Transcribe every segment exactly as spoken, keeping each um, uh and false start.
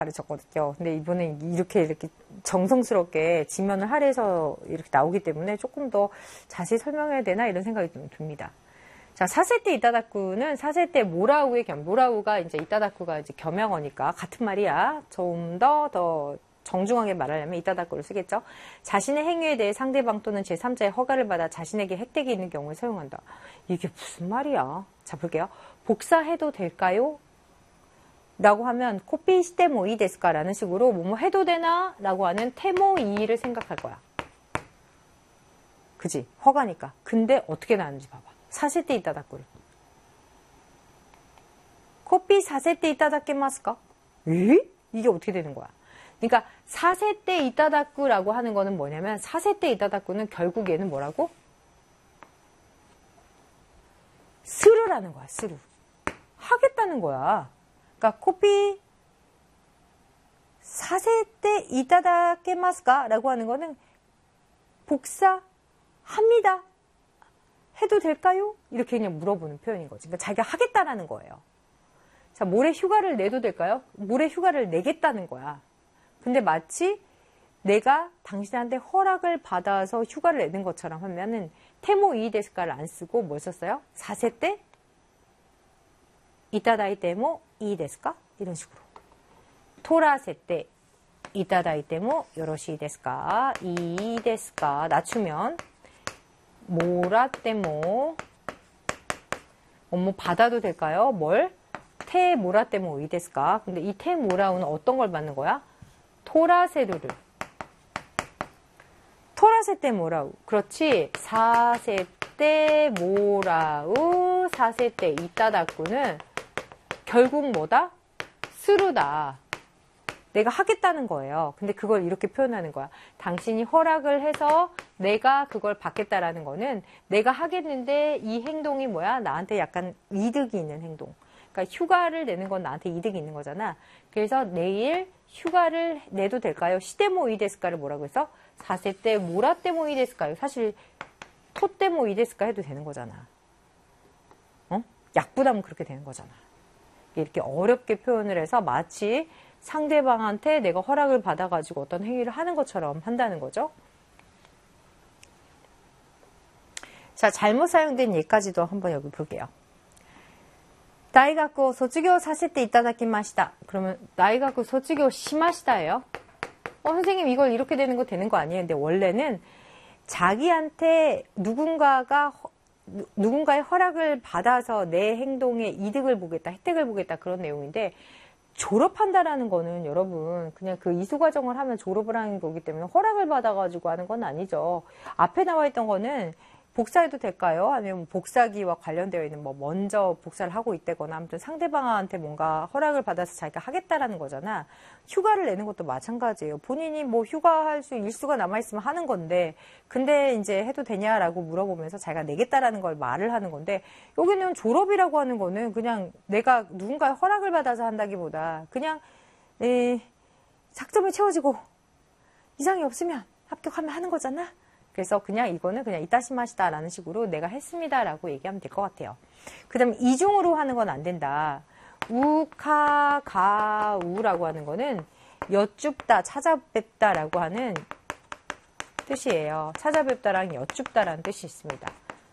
가르쳤거든요. 근데 이번에 이렇게 이렇게 정성스럽게 지면을 할애해서 이렇게 나오기 때문에 조금 더 자세히 설명해야 되나 이런 생각이 좀 듭니다. 자, 사세떼 이타다쿠는 사세떼 모라우의 겸, 모라우가 이제 이타다쿠가 이제 겸양어니까 같은 말이야. 좀 더 더 정중하게 말하려면 이타다쿠를 쓰겠죠. 자신의 행위에 대해 상대방 또는 제삼자의 허가를 받아 자신에게 혜택이 있는 경우에 사용한다. 이게 무슨 말이야? 자, 볼게요. 복사해도 될까요? 라고 하면 코피 시테 모이 데스까? 라는 식으로 뭐뭐 해도 되나? 라고 하는 테모이를 생각할 거야. 그지? 허가니까. 근데 어떻게 나왔는지 봐봐. 사세떼 이타다쿠를. 코피 사세떼 이타다케마스까? 에? 이게 어떻게 되는 거야? 그러니까 사세떼 이타다쿠라고 하는 거는 뭐냐면 사세떼 이타다쿠는 결국에는 뭐라고? 스루라는 거야. 스루. 하겠다는 거야. 그러니까 코피 사세떼 이타다케마스까? 라고 하는 거는 복사합니다. 해도 될까요? 이렇게 그냥 물어보는 표현인 거지. 그러니까 자기가 하겠다라는 거예요. 자, 모레 휴가를 내도 될까요? 모레 휴가를 내겠다는 거야. 근데 마치 내가 당신한테 허락을 받아서 휴가를 내는 것처럼 하면은 테모 이 데스카를 안 쓰고 뭘 썼어요? 사세떼 이타다이테모 이 데스까? 이런 식으로. 토라세떼 이타다이테모 요로시 데스까? 이 데스까? 낮추면 모라떼모 뭐 받아도 될까요? 뭘? 테 모라떼모 이 데스까? 근데 이 테 모라우는 어떤 걸 받는 거야? 토라세루를. 토라세떼 모라우. 그렇지. 사세떼 모라우 사세떼 이타다쿠는 결국 뭐다? 스루다. 내가 하겠다는 거예요. 근데 그걸 이렇게 표현하는 거야. 당신이 허락을 해서 내가 그걸 받겠다라는 거는 내가 하겠는데 이 행동이 뭐야? 나한테 약간 이득이 있는 행동. 그러니까 휴가를 내는 건 나한테 이득이 있는 거잖아. 그래서 내일 휴가를 내도 될까요? 시데모 이 데스까를 뭐라고 했어? 사세떼 모라떼모 이 데스까요? 사실 토떼모 이 데스까 해도 되는 거잖아. 어? 약부담은 그렇게 되는 거잖아. 이렇게 어렵게 표현을 해서 마치 상대방한테 내가 허락을 받아가지고 어떤 행위를 하는 것처럼 한다는 거죠. 자, 잘못 사용된 예까지도 한번 여기 볼게요. 다이가쿠 소치교 사세떼 이타다키마시다. 그러면 다이가쿠 소치교 시마시다예요. 어, 선생님 이걸 이렇게 되는 거 되는 거 아니에요? 근데 원래는 자기한테 누군가가 허, 누군가의 허락을 받아서 내 행동에 이득을 보겠다, 혜택을 보겠다 그런 내용인데 졸업한다라는 거는 여러분 그냥 그 이수 과정을 하면 졸업을 하는 거기 때문에 허락을 받아가지고 하는 건 아니죠. 앞에 나와 있던 거는 복사해도 될까요? 아니면 복사기와 관련되어 있는 뭐 먼저 복사를 하고 있다거나 아무튼 상대방한테 뭔가 허락을 받아서 자기가 하겠다라는 거잖아. 휴가를 내는 것도 마찬가지예요. 본인이 뭐 휴가할 수 일수가 남아있으면 하는 건데 근데 이제 해도 되냐라고 물어보면서 자기가 내겠다라는 걸 말을 하는 건데 여기는 졸업이라고 하는 거는 그냥 내가 누군가의 허락을 받아서 한다기보다 그냥 에, 학점이 채워지고 이상이 없으면 합격하면 하는 거잖아. 그래서 그냥 이거는 그냥 이타시마시다라는 식으로 내가 했습니다라고 얘기하면 될 것 같아요. 그 다음에 이중으로 하는 건 안 된다. 우카가우라고 하는 거는 여쭙다, 찾아뵙다라고 하는 뜻이에요. 찾아뵙다랑 여쭙다라는 뜻이 있습니다.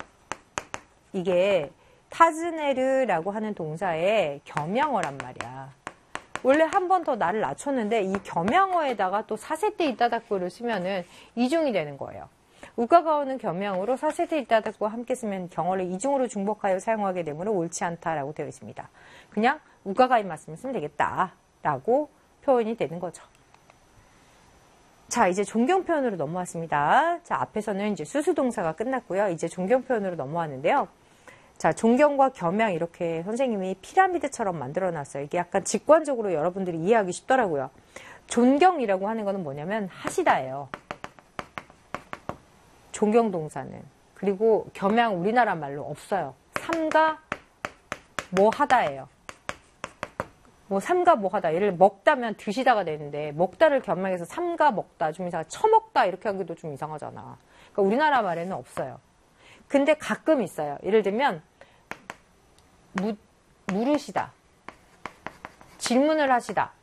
이게 타즈네르라고 하는 동사의 겸양어란 말이야. 원래 한 번 더 나를 낮췄는데 이 겸양어에다가 또 사세떼 이타다쿠를 쓰면은 이중이 되는 거예요. 우카가오는 겸양으로 사세떼 이타다쿠와 함께 쓰면 경어를 이중으로 중복하여 사용하게 되므로 옳지 않다라고 되어 있습니다. 그냥 우카가이 말씀을 쓰면 되겠다라고 표현이 되는 거죠. 자, 이제 존경 표현으로 넘어왔습니다. 자, 앞에서는 이제 수수동사가 끝났고요. 이제 존경 표현으로 넘어왔는데요. 자, 존경과 겸양 이렇게 선생님이 피라미드처럼 만들어 놨어요. 이게 약간 직관적으로 여러분들이 이해하기 쉽더라고요. 존경이라고 하는 거는 뭐냐면 하시다예요. 존경 동사는. 그리고 겸양 우리나라 말로 없어요. 삼가 뭐 하다예요. 뭐 삼가 뭐 하다. 예를 들어 먹다면 드시다가 되는데 먹다를 겸양해서 삼가 먹다 좀 이상하다. 처먹다 이렇게 하기도 좀 이상하잖아. 그러니까 우리나라 말에는 없어요. 근데 가끔 있어요. 예를 들면 무, 물으시다. 질문을 하시다.